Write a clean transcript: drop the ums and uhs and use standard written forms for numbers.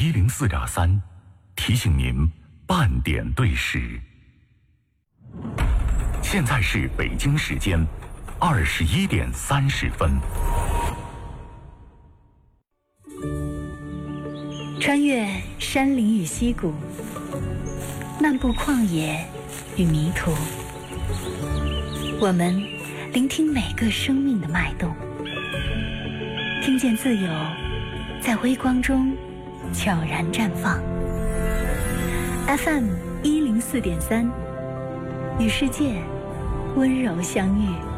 104.3，提醒您半点对时。现在是北京时间21点30分。 穿越山林与溪谷，漫步旷野与迷途，我们聆听每个生命的脉动，听见自由在微光中悄然绽放。FM 104.3，与世界温柔相遇。